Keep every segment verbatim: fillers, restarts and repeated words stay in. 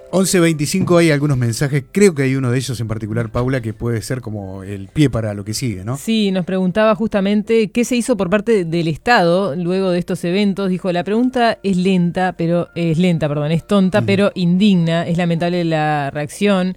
once veinticinco hay algunos mensajes, creo que hay uno de ellos en particular, Paula, que puede ser como el pie para lo que sigue, ¿no? Sí, nos preguntaba justamente qué se hizo por parte del Estado luego de estos eventos. Dijo, la pregunta es lenta, pero es lenta, perdón, es tonta, uh-huh. pero indigna. Es lamentable la reacción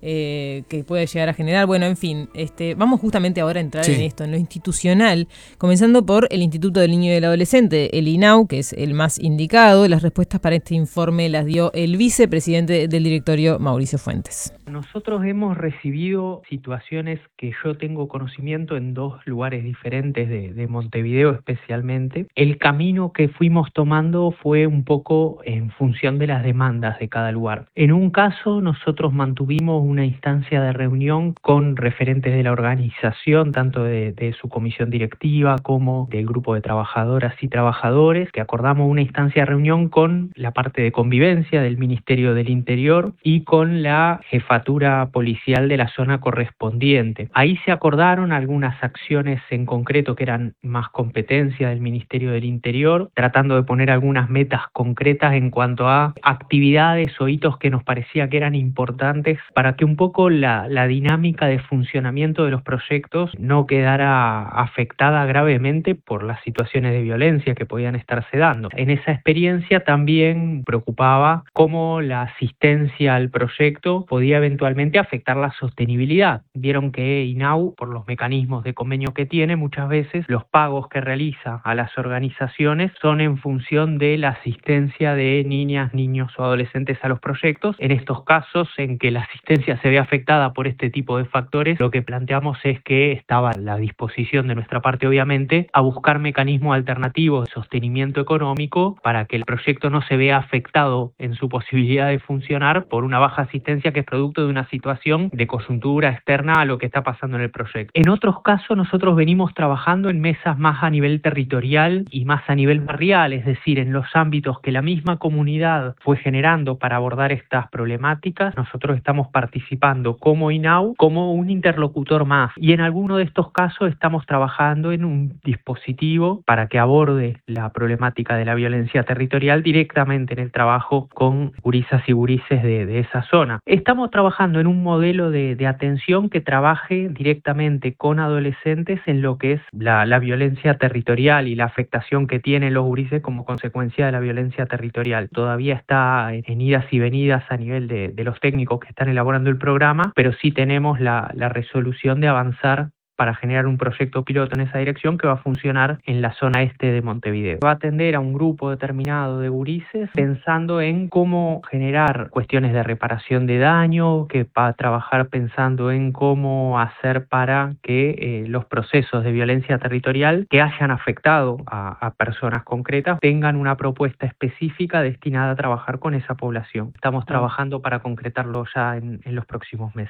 eh, que puede llegar a generar. Bueno, en fin, este, vamos justamente ahora a entrar sí. en esto, en lo institucional, comenzando por el Instituto del Niño y del Adolescente, el I N A U, que es el más indicado. Las respuestas para este informe las dio el vicepresidente del directorio, Mauricio Fuentes. Nosotros hemos recibido situaciones que yo tengo conocimiento en dos lugares diferentes de, de Montevideo especialmente. El camino que fuimos tomando fue un poco en función de las demandas de cada lugar. En un caso nosotros mantuvimos una instancia de reunión con referentes de la organización, tanto de, de su comisión directiva como del grupo de trabajadoras y trabajadores, que acordamos una instancia de reunión con la parte de convivencia del Ministerio del Interior y con la jefatura policial de la zona correspondiente. Ahí se acordaron algunas acciones en concreto que eran más competencia del Ministerio del Interior, tratando de poner algunas metas concretas en cuanto a actividades o hitos que nos parecía que eran importantes para que un poco la, la dinámica de funcionamiento de los proyectos no quedara afectada gravemente por las situaciones de violencia que podían estarse dando. En esa experiencia también preocupaba cómo la asistencia al proyecto podía eventualmente afectar la sostenibilidad. Vieron que I N A U, por los mecanismos de convenio que tiene, muchas veces los pagos que realiza a las organizaciones son en función de la asistencia de niñas, niños o adolescentes a los proyectos. En estos casos en que la asistencia se ve afectada por este tipo de factores, lo que planteamos es que estaba a la disposición de nuestra parte, obviamente, a buscar mecanismos alternativos de sostenimiento económico para que el proyecto no se vea afectado en su posibilidad de funcionar por una baja asistencia que es producto de una situación de coyuntura externa a lo que está pasando en el proyecto. En otros casos nosotros venimos trabajando en mesas más a nivel territorial y más a nivel barrial, es decir, en los ámbitos que la misma comunidad fue generando para abordar estas problemáticas. Nosotros estamos participando como I N A U, como un interlocutor más, y en alguno de estos casos estamos trabajando en un dispositivo para que aborde la problemática de la violencia territorial directamente en el trabajo con gurisas y gurises de, de esa zona. Estamos trabajando en un modelo de, de atención que trabaje directamente con adolescentes en lo que es la, la violencia territorial y la afectación que tienen los gurises como consecuencia de la violencia territorial. Todavía está en idas y venidas a nivel de, de los técnicos que están elaborando el programa, pero sí tenemos la, la resolución de avanzar para generar un proyecto piloto en esa dirección que va a funcionar en la zona este de Montevideo. Va a atender a un grupo determinado de gurises pensando en cómo generar cuestiones de reparación de daño, que va a trabajar pensando en cómo hacer para que eh, los procesos de violencia territorial que hayan afectado a, a personas concretas tengan una propuesta específica destinada a trabajar con esa población. Estamos trabajando para concretarlo ya en, en los próximos meses.